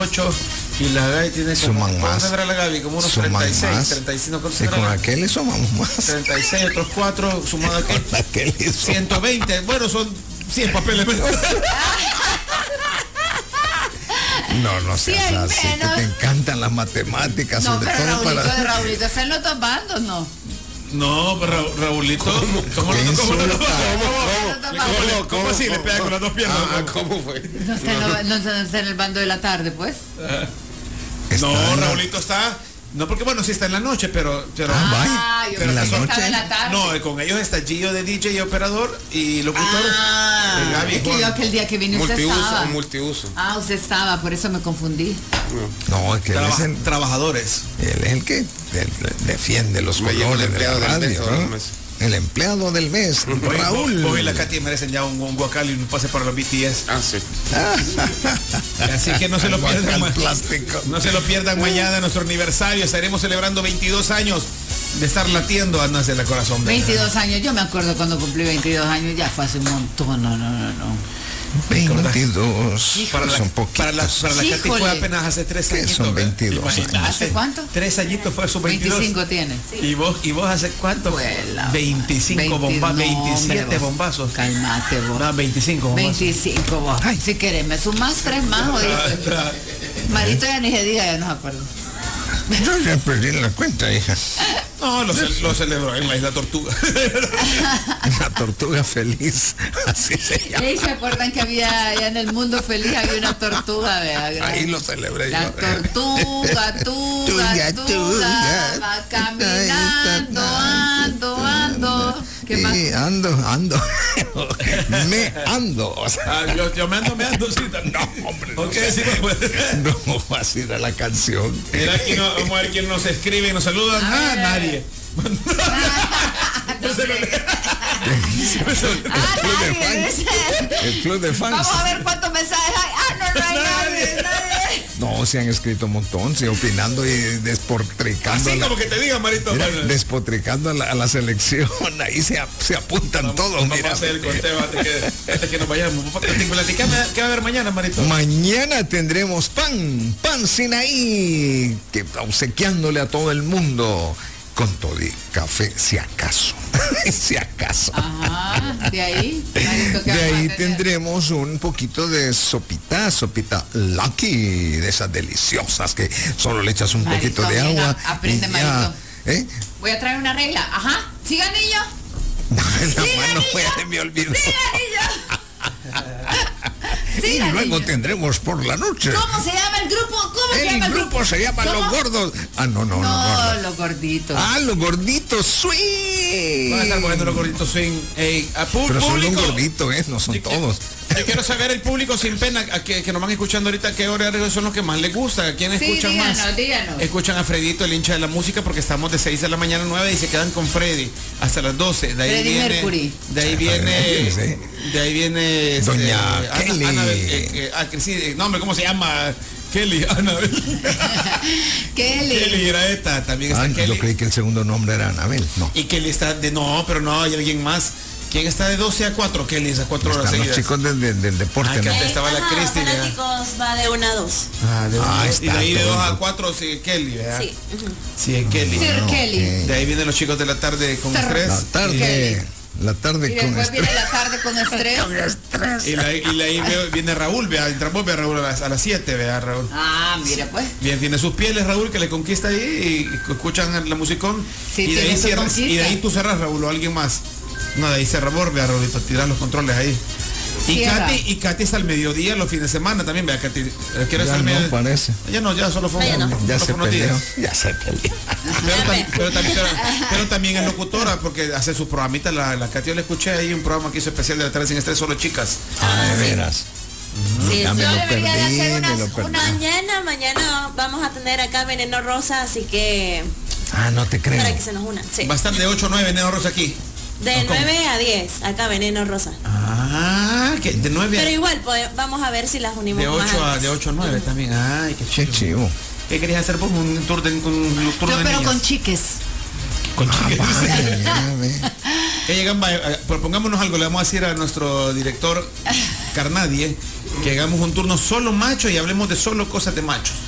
8 y la Gaby tiene como, suman más. ¿cuánto tendrá la Gaby? Como unos Suman 36, más. 35. Y con aquel le sumamos más. 36, otros 4, sumado a qué? 120. Bueno, son 100 papeles. No seas así, que te encantan las matemáticas, No, sobre pero todo Raulito, para... Raulito, ¿están los dos bandos, no? No, pero Raulito, ¿cómo así le pega con las dos piernas? ¿Cómo fue? No está en el bando de la tarde, pues. No, Raulito está... No, porque bueno, sí está en la noche, pero yo en la pensé que noche. estaba en la tarde. no, con ellos está Gio de DJ y operador y locutor. Gaby, es que yo aquel día que vine usted estaba. Multiuso. Usted estaba, por eso me confundí. No, es que él es el, trabajadores. él es el que defiende los colores de la radio, ¿no? El empleado del mes, Raúl. Vos y la Katy merecen ya un guacal y un pase para los BTS. Sí. Así que no se lo pierdan. Plástico. No se lo pierdan mañana en nuestro aniversario. Estaremos celebrando 22 años de estar latiendo a Nace la Corazón. 22 años, yo me acuerdo cuando cumplí 22 años, ya fue hace un montón, no. 22. Son poquitos. Para la Katy fue apenas hace 3 años. Son 22 años. ¿Hace cuánto? 3 añitos fue sus 22. 25 tiene. Sí. ¿Y vos hace cuánto? 25 bombazos, 27 bombazos. Calmate vos. No, 25 bombazos. 25 vos. Ay, si querés, me sumás 3 más, oíste. Marito ya ni se diga, ya no se acuerdo. Yo ya perdí la cuenta, hija. No, lo celebró en la Isla Tortuga. La Tortuga Feliz, así se llama. ¿Y se acuerdan que había allá en el mundo feliz había una tortuga, ¿verdad? Ahí lo celebré la yo. Tortuga, va caminando, ando. ¿Qué más? Sí, ando. Me ando. O sea, yo me ando, sí. no, hombre. ¿Por qué decimos? No, así era la canción. Mira, aquí vamos a ver quién nos escribe y nos saluda. Nadie. El club de fans. Vamos a ver cuántos mensajes hay. No hay nadie. No, se han escrito un montón, sí, opinando y despotricando. Así como que te diga, Marito. Despotricando a la selección. Ahí se apuntan todos. Vamos a hacer el conteo antes que nos vayamos. ¿Qué va a haber mañana, Marito? Mañana tendremos pan Sinaí, que obsequiándole a todo el mundo. Con todo y café, si acaso. Si acaso. Ajá, de ahí. De ahí tendremos un poquito de sopita Lucky, de esas deliciosas que solo le echas un poquito de agua. Aprende, Marito. Voy a traer una regla. Ajá. ¿Siga, niño? No, no puede, me olvidó. ¡Siga, niño! Y luego tendremos por la noche. ¿Cómo se llama el grupo? El grupo se llama Los Gordos. No, los gorditos. Los gorditos swing. Van a estar poniendo los gorditos swing. Pero son los gorditos, no son todos. Yo quiero saber el público sin pena que nos van escuchando ahorita qué horarios son los que más les gusta, a quién escuchan más. Díganos. Escuchan a Fredito, el hincha de la música, porque estamos de 6 de la mañana a 9 y se quedan con Freddy hasta las 12. De ahí viene Mercury. De ahí viene Doña Kelly. ¿Cómo se llama? Kelly, Anabel. Kelly era esta, también está Kelly. Yo creí que el segundo nombre era Anabel. No. Y Kelly está pero no, hay alguien más. ¿Quién está de 12 a 4? Kelly, a 4 horas seguidas. Los chicos del deporte. ¿no? Estaba la Cristi. Fanáticos va de 1 a 2. Y de ahí de 2 a 4 sigue Kelly, ¿verdad? Sí. Sí, Kelly. Kelly. De ahí vienen los chicos de la tarde con estrés. La tarde y con después estrés. viene la tarde con estrés. Y ahí viene Raúl, vea, entramos a Raúl a las 7, vea, Raúl. Mira pues. Bien, tiene sus pieles, Raúl, que le conquista ahí y escuchan la musicón. Sí, y de ahí cierras, y de ahí tú cerras, Raúl, o alguien más. No, de ahí cerramos, vea, Raúl, para tirar los controles ahí. Y Katy está al mediodía los fines de semana también, vea, Katy. No parece. Ya solo fue Ya se unos peleó. días. Ya se peleó. Pero también es locutora porque hace sus programitas. La Katy, yo le escuché ahí un programa que hizo especial de la tarde sin estrés, solo chicas. De veras. Sí, ya me yo lo debería de hacer perdí. mañana vamos a tener acá Veneno Rosa, así que no te creo. para que se nos unan. Sí. Va a estar de 8 a 9 Veneno Rosa aquí. De 9 a 10, acá Veneno Rosa. Que de 9 a... Pero igual, vamos a ver si las unimos de 8 más. De 8 a 9 también. Ay, qué chivo. ¿Qué querías hacer vos? Un tour de niñas. Pero con chiques. Con chiques. Que llegan, propongámonos algo, le vamos a decir a nuestro director Carnadie, que hagamos un turno solo macho y hablemos de solo cosas de machos.